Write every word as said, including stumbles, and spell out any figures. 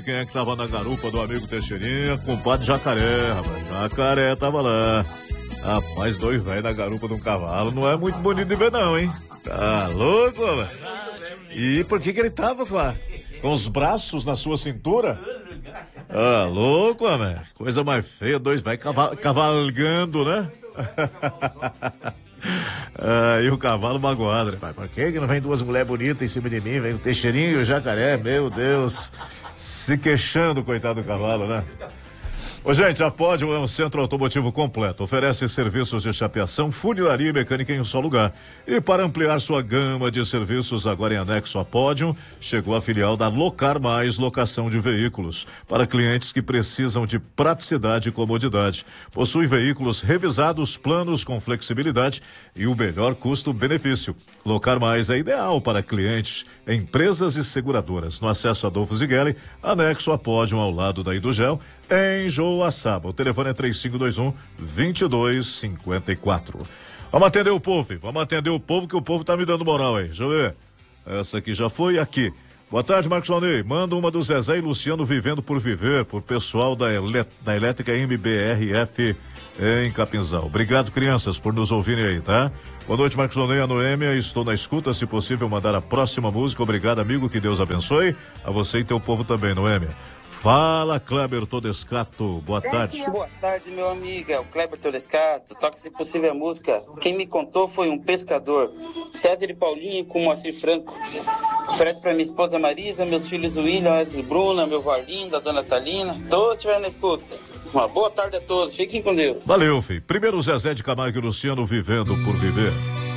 quem é que tava na garupa do amigo Teixeirinha? Compadre Jacaré, rapaz. Jacaré tava lá. Rapaz, dois velhos na garupa de um cavalo. Não é muito bonito de ver, não, hein? Tá louco, velho? E por que que ele tava com, a, com os braços na sua cintura? Ah, louco, velho. Coisa mais feia, dois velhos caval, cavalgando, né? Ah, e o cavalo magoado, né? Por que que não vem duas mulheres bonitas em cima de mim? Vem o Teixeirinho e o Jacaré, meu Deus. Se queixando, coitado do cavalo, né? Ô, gente, a Pódium é um centro automotivo completo. Oferece serviços de chapeação, funilaria e mecânica em um só lugar. E para ampliar sua gama de serviços, agora em anexo à Pódium, chegou a filial da Locar Mais Locação de Veículos. Para clientes que precisam de praticidade e comodidade. Possui veículos revisados, planos com flexibilidade e o melhor custo-benefício. Locar Mais é ideal para clientes, empresas e seguradoras. No acesso Adolfo Zigueli, anexo à Pódium ao lado da Idugel, em Joaçaba. O telefone é três cinco dois um, dois dois cinco quatro. Vamos atender o povo, vamos atender o povo que o povo tá me dando moral aí. Deixa eu ver. Essa aqui já foi aqui. Boa tarde, Marcos Launay. Manda uma do Zezé e Luciano Vivendo por Viver, por pessoal da, Elé da Elétrica M B R F em Capinzal. Obrigado, crianças, por nos ouvirem aí, tá? Boa noite, Marcos Launay, a Noêmia. Estou na escuta, se possível, mandar a próxima música. Obrigado, amigo, que Deus abençoe. A você e teu povo também, Noêmia. Fala, Kleber Todescato, boa tarde. Boa tarde, meu amigo, é o Kleber Todescato. Toca, se possível, a música. Quem me contou foi um pescador. César e Paulinho com Moacir Franco. Oferece pra minha esposa Marisa, meus filhos William, Wesley Bruna, meu Varlinho, da dona Talina. Todos estiverem na escuta. Uma boa tarde a todos, fiquem com Deus. Valeu, filho. Primeiro Zezé de Camargo e Luciano, Vivendo por Viver.